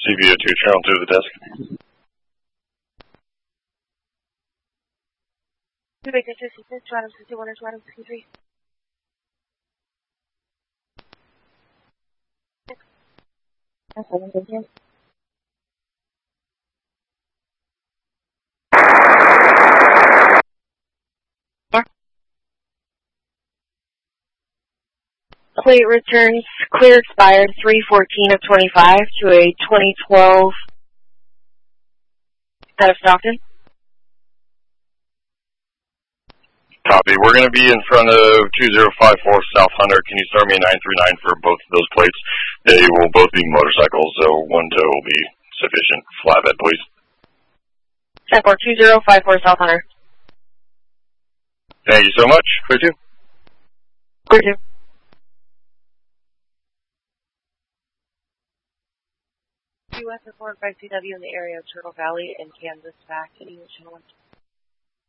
CVO2, channel 2 to the desk. Baker 66, Toronto 61 or Toronto 63. That's what I'm thinking. Plate returns clear expired 3/14 of 25 to a 2012 out of Stockton. Copy. We're going to be in front of 2054 South Hunter. Can you start me a 939 for both of those plates? They will both be motorcycles, so one tow will be sufficient. Flatbed, please. 2054 South Hunter. Thank you so much. Clear 2. Clear 2. US reported by CW in the area of Turtle Valley and Kansas back to Channel 1.